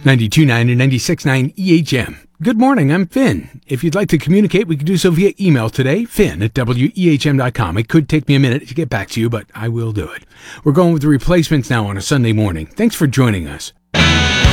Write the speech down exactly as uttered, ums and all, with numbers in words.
ninety-two point nine and ninety-six point nine E H M. Good morning, I'm Finn. If you'd like to communicate, we can do so via email today, finn at w e h m dot com. It could take me a minute to get back to you, but I will do it. We're going with the replacements now on a Sunday morning. Thanks for joining us.